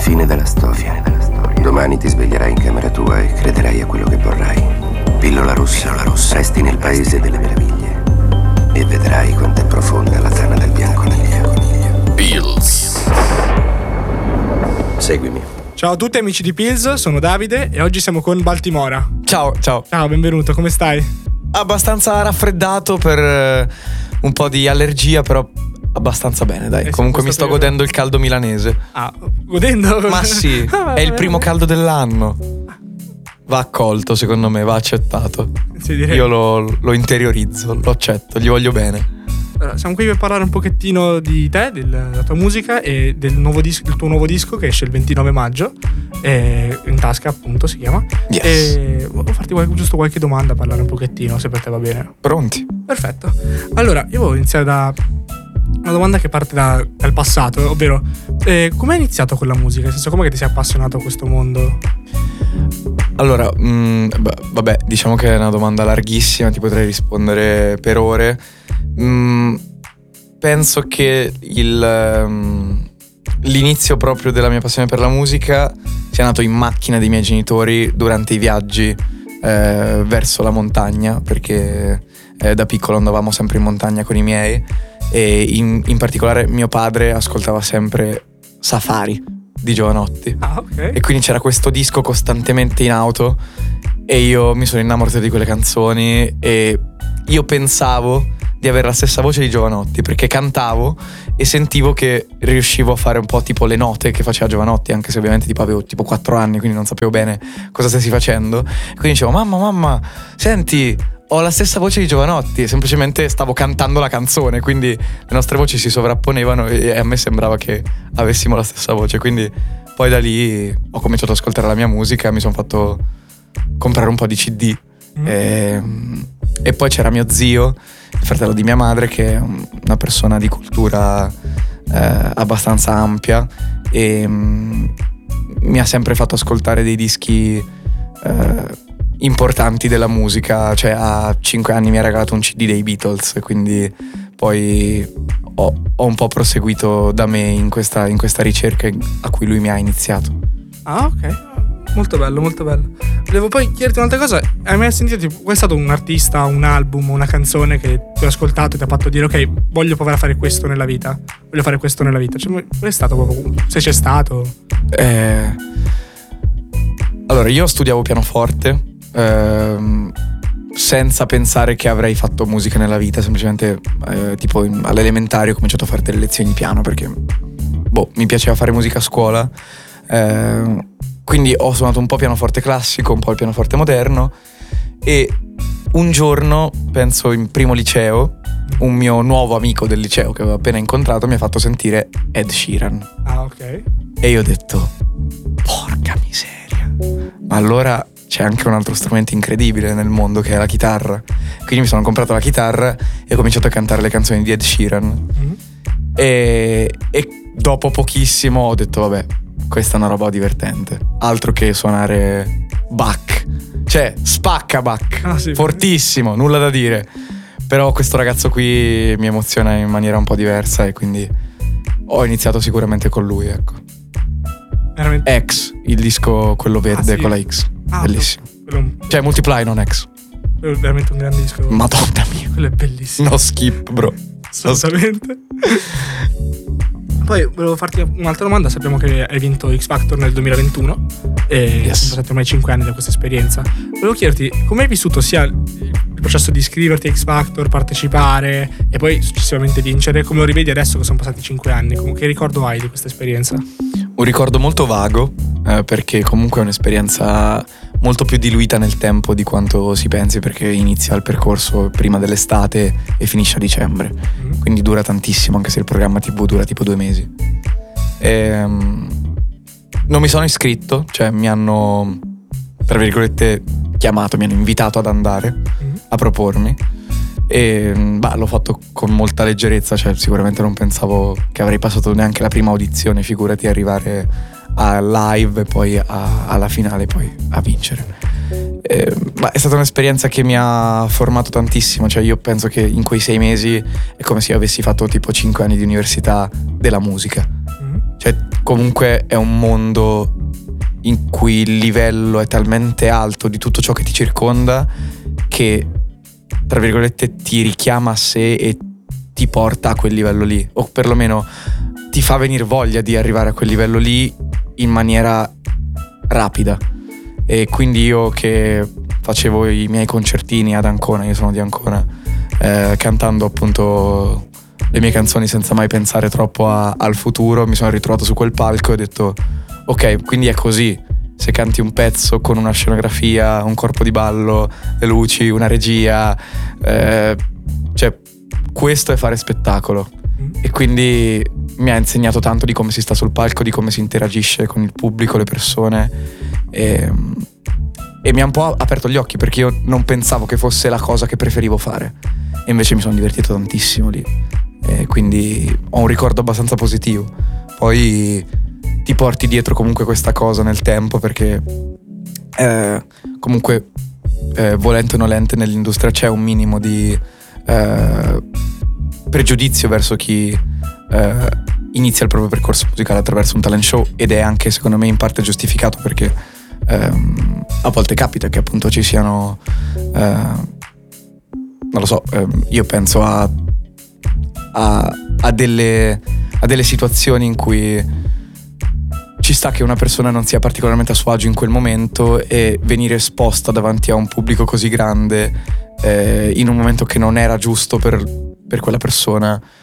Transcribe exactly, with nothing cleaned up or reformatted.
Fine della storia. Domani ti sveglierai in camera tua e crederai a quello che vorrai. Pillola rossa, Pillola rossa. Resti nel paese delle meraviglie e vedrai quanto è profonda la tana del bianconiglio. Pills. Seguimi. Ciao a tutti amici di Pills, sono Davide e oggi siamo con Baltimora. Ciao, ciao. Ciao, benvenuto, come stai? Abbastanza raffreddato per eh, un po' di allergia, però abbastanza bene, dai. Eh sì, Comunque mi questo sto periodo. godendo il caldo milanese. Ah, godendo? Ma sì, Ah, è il vabbè, primo vabbè. caldo dell'anno. Va accolto, secondo me, va accettato. Sì, direi. Io lo, lo interiorizzo, lo accetto, gli voglio bene. Allora, siamo qui per parlare un pochettino di te, della tua musica e del, nuovo dis- del tuo nuovo disco che esce il ventinove maggio. E In tasca, appunto, si chiama. Yes. E volevo farti qualche- giusto qualche domanda, parlare un pochettino, se per te va bene. Pronti? Perfetto. Allora, io volevo iniziare da una domanda che parte da- dal passato, ovvero eh, come hai iniziato con la musica? Nel senso, come che ti sei appassionato a questo mondo? Allora, mh, beh, vabbè, diciamo che è una domanda larghissima, ti potrei rispondere per ore. Mh, penso che il, um, l'inizio proprio della mia passione per la musica sia nato in macchina dei miei genitori durante i viaggi eh, verso la montagna, perché eh, da piccolo andavamo sempre in montagna con i miei e in, in particolare mio padre ascoltava sempre Safari di Giovanotti. Ah, ok. E quindi c'era questo disco costantemente in auto e io mi sono innamorato di quelle canzoni e io pensavo di avere la stessa voce di Giovanotti perché cantavo e sentivo che riuscivo a fare un po' tipo le note che faceva Giovanotti, anche se ovviamente tipo avevo tipo quattro anni, quindi non sapevo bene cosa stessi facendo. E quindi dicevo: mamma, mamma, senti, ho la stessa voce di Giovanotti, e semplicemente stavo cantando la canzone, quindi le nostre voci si sovrapponevano e a me sembrava che avessimo la stessa voce. Quindi poi da lì ho cominciato ad ascoltare la mia musica, mi sono fatto comprare un po' di C D Mm. e, e poi c'era mio zio, il fratello di mia madre, che è un- una persona di cultura eh, abbastanza ampia e mm, mi ha sempre fatto ascoltare dei dischi eh, importanti della musica. Cioè a cinque anni mi ha regalato un C D dei Beatles, quindi poi ho, ho un po' proseguito da me in questa, in questa ricerca a cui lui mi ha iniziato. Ah, ok. Molto bello, molto bello. Volevo poi chiederti un'altra cosa. Hai mai sentito, tipo, qual è stato un artista, un album, una canzone che tu hai ascoltato e ti ha fatto dire: ok, voglio provare a fare questo nella vita, voglio fare questo nella vita? Cioè, qual è stato proprio, se c'è stato? Eh, allora, io studiavo pianoforte ehm, senza pensare che avrei fatto musica nella vita. Semplicemente eh, tipo in- all'elementare ho cominciato a fare delle lezioni di piano perché boh, mi piaceva fare musica a scuola. Eh, quindi ho suonato un po' pianoforte classico, un po' il pianoforte moderno e un giorno, penso in primo liceo, un mio nuovo amico del liceo che avevo appena incontrato mi ha fatto sentire Ed Sheeran. Ah, ok. E io ho detto: porca miseria, ma allora c'è anche un altro strumento incredibile nel mondo che è la chitarra. Quindi mi sono comprato la chitarra e ho cominciato a cantare le canzoni di Ed Sheeran Mm. e, e dopo pochissimo ho detto: vabbè, questa è una roba divertente, altro che suonare Bach. Cioè spacca Bach, Ah, sì. fortissimo, nulla da dire. Però questo ragazzo qui mi emoziona in maniera un po' diversa e quindi ho iniziato sicuramente con lui, ecco. Veramente. X, il disco quello verde Ah, sì. con la X. Ah, Bellissimo. Quello, Cioè Multiply, non X. quello è veramente un grande disco. Madonna mia. Quello è bellissimo. No skip, bro. Assolutamente. Poi volevo farti un'altra domanda. Sappiamo che hai vinto X Factor nel duemilaventuno e Yes. sono passati ormai cinque anni da questa esperienza. Volevo chiederti come hai vissuto sia il processo di iscriverti a X Factor, partecipare e poi successivamente vincere, come lo rivedi adesso che sono passati cinque anni. Com- Che ricordo hai di questa esperienza? Un ricordo molto vago eh, perché comunque è un'esperienza molto più diluita nel tempo di quanto si pensi, perché inizia il percorso prima dell'estate e finisce a dicembre. Mm. Quindi dura tantissimo, anche se il programma tivù dura tipo due mesi. Ehm, non mi sono iscritto, cioè mi hanno, tra virgolette, chiamato, mi hanno invitato ad andare Mm. a propormi e bah, l'ho fatto con molta leggerezza, cioè sicuramente non pensavo che avrei passato neanche la prima audizione, figurati arrivare a live e poi a- alla finale poi a vincere. Eh, ma è stata un'esperienza che mi ha formato tantissimo, cioè io penso che in quei sei mesi è come se io avessi fatto tipo cinque anni di università della musica. Mm. Cioè, comunque è un mondo in cui il livello è talmente alto di tutto ciò che ti circonda che, tra virgolette, ti richiama a sé e ti porta a quel livello lì, o perlomeno ti fa venire voglia di arrivare a quel livello lì in maniera rapida. E quindi io che facevo i miei concertini ad Ancona, io sono di Ancona, eh, cantando appunto le mie canzoni senza mai pensare troppo a, al futuro, mi sono ritrovato su quel palco e ho detto ok, quindi è così. Se canti un pezzo con una scenografia, un corpo di ballo, le luci, una regia, eh, cioè questo è fare spettacolo. E quindi mi ha insegnato tanto di come si sta sul palco, di come si interagisce con il pubblico, le persone, e, e mi ha un po' aperto gli occhi, perché io non pensavo che fosse la cosa che preferivo fare, e invece mi sono divertito tantissimo lì, e quindi ho un ricordo abbastanza positivo. Poi ti porti dietro comunque questa cosa nel tempo, perché eh, comunque eh, volente o nolente nell'industria c'è un minimo di eh, pregiudizio verso chi eh, inizia il proprio percorso musicale attraverso un talent show, ed è anche secondo me in parte giustificato, perché ehm, a volte capita che appunto ci siano eh, non lo so, ehm, io penso a, a, a, delle, a delle situazioni in cui ci sta che una persona non sia particolarmente a suo agio in quel momento, e venire esposta davanti a un pubblico così grande eh, in un momento che non era giusto per, per quella persona